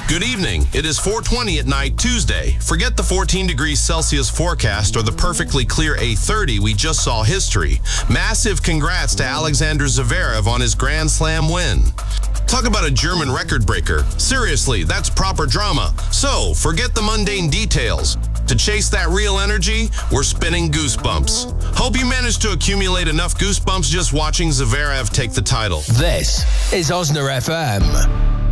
Good evening. It is 4:20 at night Tuesday. Forget the 14 degrees Celsius forecast or the perfectly clear A30 we just saw history. Massive congrats to Alexander Zverev on his Grand Slam win. Talk about a German record breaker. Seriously, that's proper drama. So, forget the mundane details. To chase that real energy, we're spinning Goosebumps. Hope you managed to accumulate enough goosebumps just watching Zverev take the title. This is Osna FM.